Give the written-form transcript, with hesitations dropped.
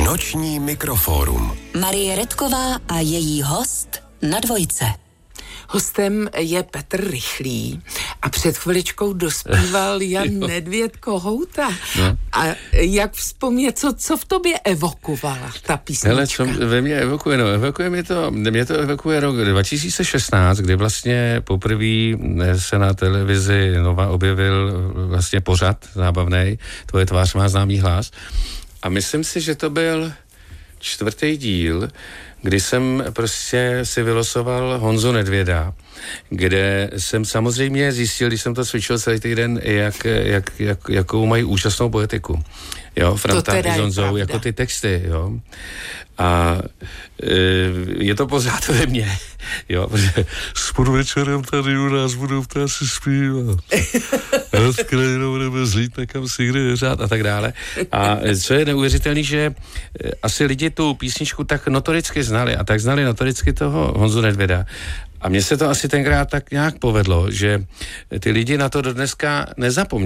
Noční mikrofórum. Marie Redková a její host na Dvojce. Hostem je Petr Rychlý a před chviličkou dospíval Jan Nedvěd Kohouta. No. A jak vzpomnět, co v tobě evokovala ta písnička? Hele, co ve mně evokuje? No, mě to evokuje rok 2016, kdy vlastně poprvé se na televizi Nova objevil vlastně pořad zábavnej, Tvoje tvář má známý hlas. A myslím si, že to byl 4. díl, kdy jsem prostě si vylosoval Honzu Nedvěda, kde jsem samozřejmě zjistil, když jsem to cvičil celý týden, jakou mají úžasnou poetiku. Jo, Franta i Zonzou, jako ty texty, jo. A je to pořád ve mně, jo, protože s podvečerem tady u nás budou ptáci zpívat. Nad krajinou budeme zlít nekam si kde řád a tak dále. A co je neuvěřitelný, že asi lidi tu písničku tak notoricky znali a tak znali notoricky toho Honzu Nedvěda. A mně se to asi tenkrát tak nějak povedlo, že ty lidi na to do dneska nezapomněli.